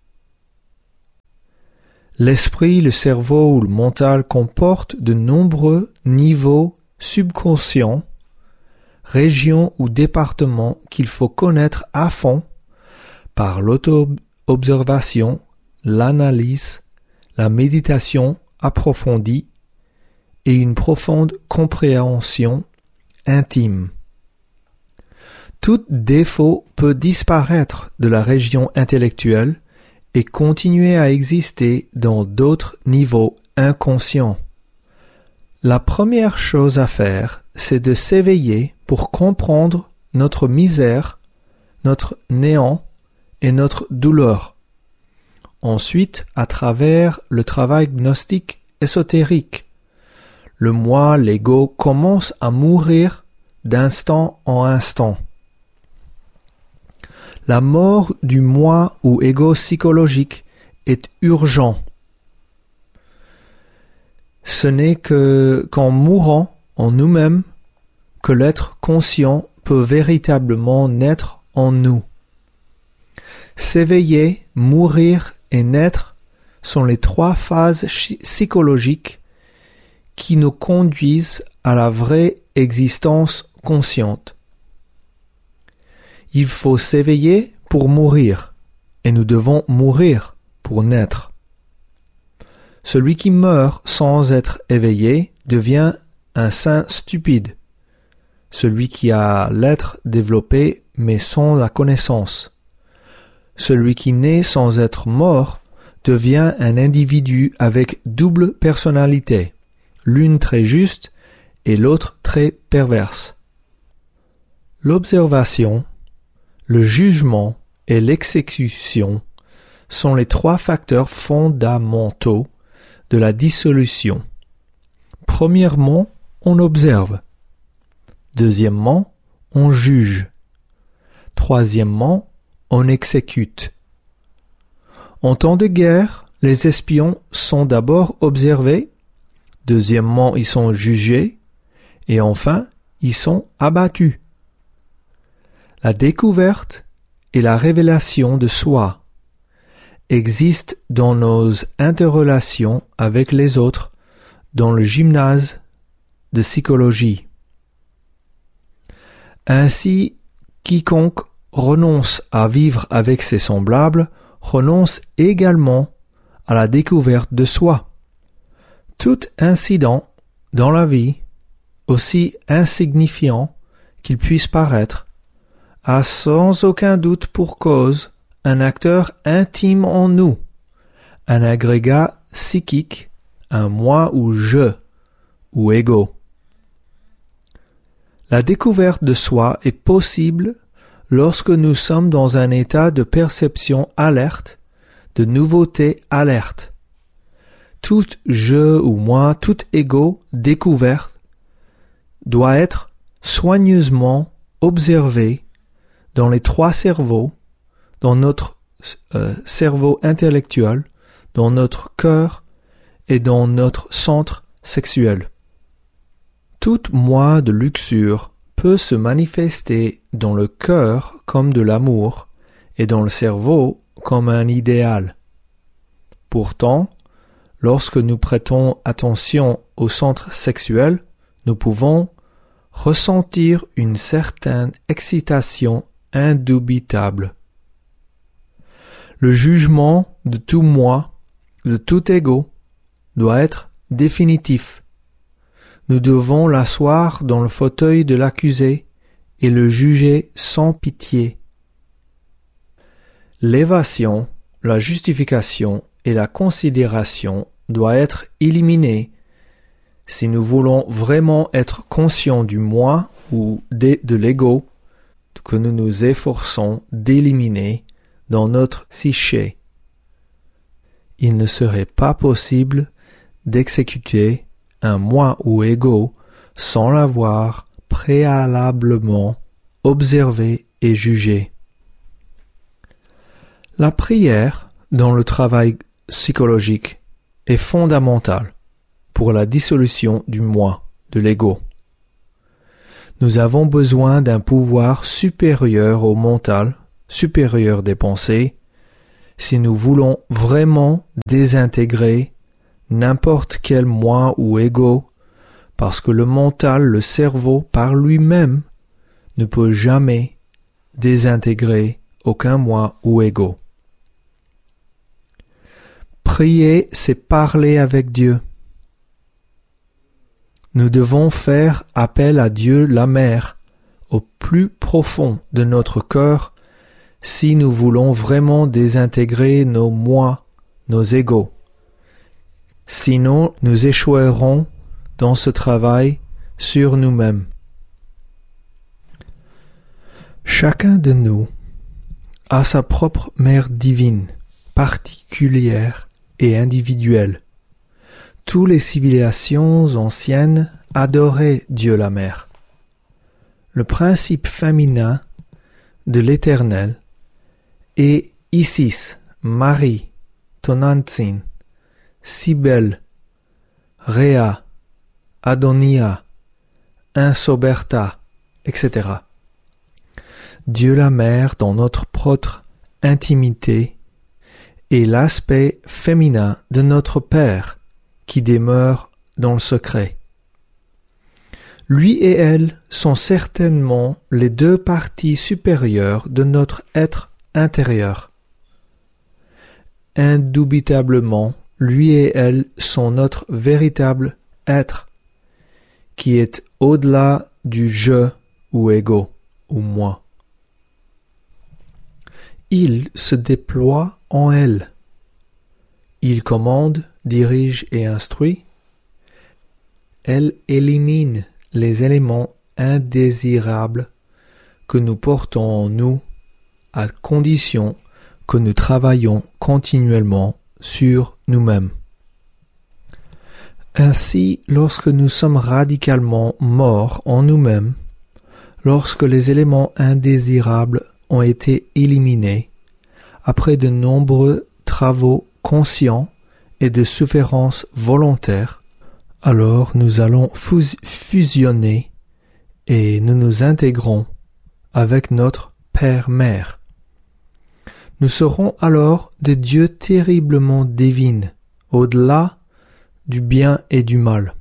L'esprit, le cerveau ou le mental comportent de nombreux niveaux subconscients, régions ou départements qu'il faut connaître à fond par l'auto-observation, l'analyse, la méditation approfondie et une profonde compréhension intime. Tout défaut peut disparaître de la région intellectuelle et continuer à exister dans d'autres niveaux inconscients. La première chose à faire, c'est de s'éveiller pour comprendre notre misère, notre néant et notre douleur. Ensuite, à travers le travail gnostique ésotérique, le moi, l'ego, commence à mourir d'instant en instant. La mort du moi ou ego psychologique est urgent. Ce n'est qu'en mourant en nous-mêmes que l'être conscient peut véritablement naître en nous. S'éveiller, mourir et naître sont les trois phases psychologiques qui nous conduisent à la vraie existence consciente. Il faut s'éveiller pour mourir, et nous devons mourir pour naître. Celui qui meurt sans être éveillé devient un saint stupide, celui qui a l'être développé mais sans la connaissance. Celui qui naît sans être mort devient un individu avec double personnalité, l'une très juste et l'autre très perverse. L'observation, le jugement et l'exécution sont les trois facteurs fondamentaux de la dissolution. Premièrement, on observe. Deuxièmement, on juge. Troisièmement, on exécute. En temps de guerre, les espions sont d'abord observés, deuxièmement, ils sont jugés, et enfin, ils sont abattus. La découverte et la révélation de soi existent dans nos interrelations avec les autres dans le gymnase de psychologie. Ainsi, quiconque renonce à vivre avec ses semblables renonce également à la découverte de soi. Tout incident dans la vie, aussi insignifiant qu'il puisse paraître, a sans aucun doute pour cause un acteur intime en nous, un agrégat psychique, un moi ou je, ou ego. La découverte de soi est possible lorsque nous sommes dans un état de perception alerte, de nouveauté alerte. Tout je ou moi, tout ego découvert doit être soigneusement observé dans les trois cerveaux, dans notre cerveau intellectuel, dans notre cœur et dans notre centre sexuel. Tout moi de luxure peut se manifester dans le cœur comme de l'amour et dans le cerveau comme un idéal. Pourtant, lorsque nous prêtons attention au centre sexuel, nous pouvons ressentir une certaine excitation indubitable. Le jugement de tout moi, de tout ego, doit être définitif. Nous devons l'asseoir dans le fauteuil de l'accusé et le juger sans pitié. L'évasion, la justification et la considération doivent être éliminées si nous voulons vraiment être conscients du moi ou de l'ego que nous nous efforçons d'éliminer dans notre psyché. Il ne serait pas possible d'exécuter un moi ou ego sans l'avoir préalablement observé et jugé. La prière dans le travail psychologique est fondamentale pour la dissolution du moi, de l'ego. Nous avons besoin d'un pouvoir supérieur au mental, supérieur des pensées, si nous voulons vraiment désintégrer n'importe quel moi ou ego, parce que le mental, le cerveau, par lui-même, ne peut jamais désintégrer aucun moi ou ego. Prier, c'est parler avec Dieu. Nous devons faire appel à Dieu la Mère, au plus profond de notre cœur, si nous voulons vraiment désintégrer nos moi, nos égos. Sinon, nous échouerons dans ce travail sur nous-mêmes. Chacun de nous a sa propre mère divine, particulière et individuelle. Toutes les civilisations anciennes adoraient Dieu la Mère. Le principe féminin de l'Éternel est Isis, Marie, Tonantzin, Cybèle, Rhea, Adonia, Insoberta, etc. Dieu la Mère dans notre propre intimité est l'aspect féminin de notre Père qui demeure dans le secret. Lui et elle sont certainement les deux parties supérieures de notre être intérieur. Indubitablement, lui et elle sont notre véritable être, qui est au-delà du je ou ego ou moi. Il se déploie en elle. Il commande, dirige et instruit. Elle élimine les éléments indésirables que nous portons en nous à condition que nous travaillons continuellement sur nous-mêmes. Ainsi, lorsque nous sommes radicalement morts en nous-mêmes, lorsque les éléments indésirables ont été éliminés, après de nombreux travaux conscients et de souffrances volontaires, alors nous allons fusionner et nous nous intégrons avec notre Père-Mère. Nous serons alors des dieux terriblement divins, au-delà du bien et du mal.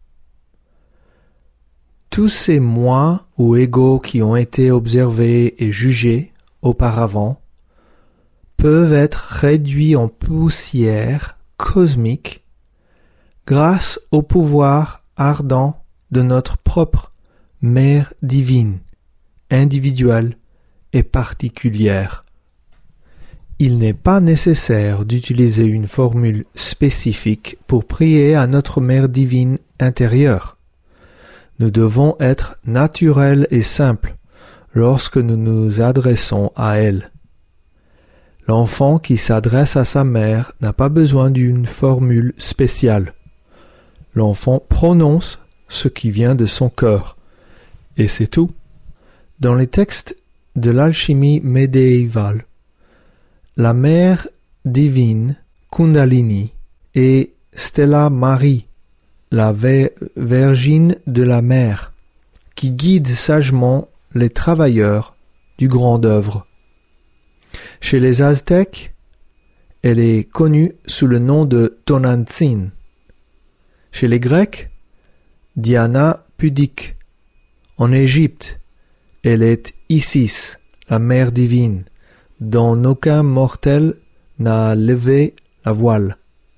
Tous ces moi ou égos qui ont été observés et jugés auparavant peuvent être réduits en poussière cosmique grâce au pouvoir ardent de notre propre Mère divine, individuelle et particulière. Il n'est pas nécessaire d'utiliser une formule spécifique pour prier à notre Mère divine intérieure. Nous devons être naturels et simples lorsque nous nous adressons à elle. L'enfant qui s'adresse à sa mère n'a pas besoin d'une formule spéciale. L'enfant prononce ce qui vient de son cœur, et c'est tout. Dans les textes de l'alchimie médiévale, la mère divine Kundalini est Stella Marie, la Vierge de la mer, qui guide sagement les travailleurs du grand œuvre. Chez les Aztèques, elle est connue sous le nom de Tonantzin. Chez les Grecs, Diana pudique. En Égypte, elle est Isis, la mère divine, dont aucun mortel n'a levé la voile.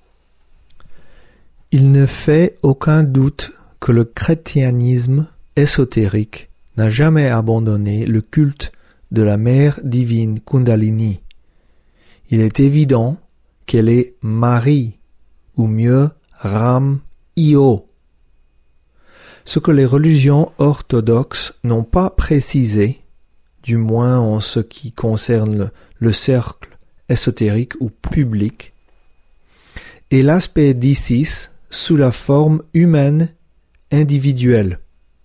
Il ne fait aucun doute que le christianisme ésotérique n'a jamais abandonné le culte de la mère divine Kundalini. Il est évident qu'elle est Marie, ou mieux Ram Io. Ce que les religions orthodoxes n'ont pas précisé, du moins en ce qui concerne le cercle ésotérique ou public, est l'aspect d'Isis sous la forme humaine individuelle.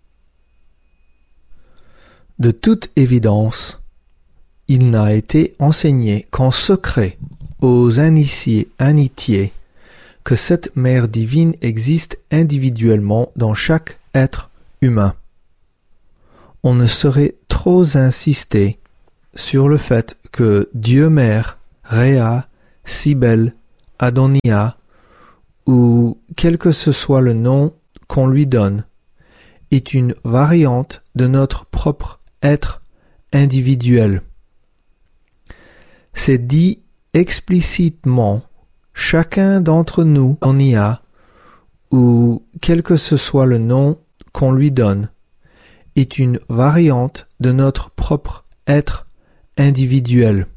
De toute évidence, il n'a été enseigné qu'en secret aux initiés que cette mère divine existe individuellement dans chaque être humain. on ne saurait trop insister sur le fait que Dieu Mère, Réa, Cybèle, Adonia, ou quel que ce soit le nom qu'on lui donne, est une variante de notre propre être individuel. C'est dit explicitement, chacun d'entre nous en y a, ou quel que ce soit le nom qu'on lui donne, est une variante de notre propre être individuel.